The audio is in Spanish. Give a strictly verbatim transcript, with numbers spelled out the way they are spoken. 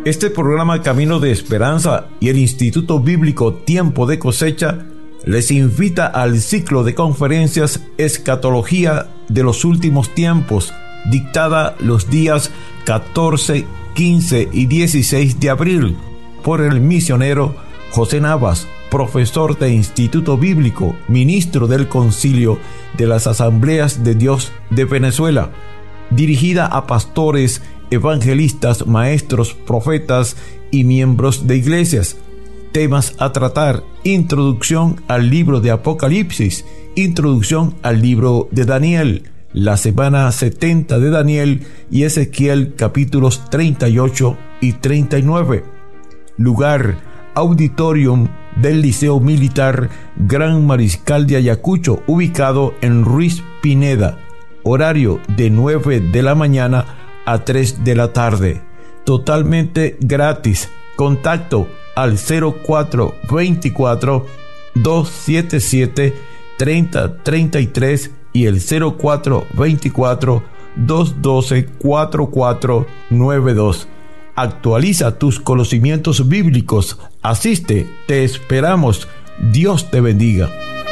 Este programa Camino de Esperanza y el Instituto Bíblico Tiempo de Cosecha les invita al ciclo de conferencias Escatología de los Últimos Tiempos, dictada los días catorce, quince y dieciséis de abril por el misionero José Navas, profesor de Instituto Bíblico, ministro del Concilio de las Asambleas de Dios de Venezuela, dirigida a pastores, evangelistas, maestros, profetas y miembros de iglesias. Temas a tratar: introducción al libro de Apocalipsis, introducción al libro de Daniel, la semana setenta de Daniel y Ezequiel capítulos treinta y ocho y treinta y nueve. Lugar: auditorium del Liceo Militar Gran Mariscal de Ayacucho, ubicado en Ruiz Pineda. Horario de nueve de la mañana a tres de la tarde. Totalmente gratis. Contacto al cero cuatro veinticuatro, doscientos setenta y siete, treinta treinta y tres y el cero cuatro veinticuatro, doscientos doce, cuarenta y cuatro noventa y dos. Actualiza tus conocimientos bíblicos. Asiste, te esperamos. Dios te bendiga.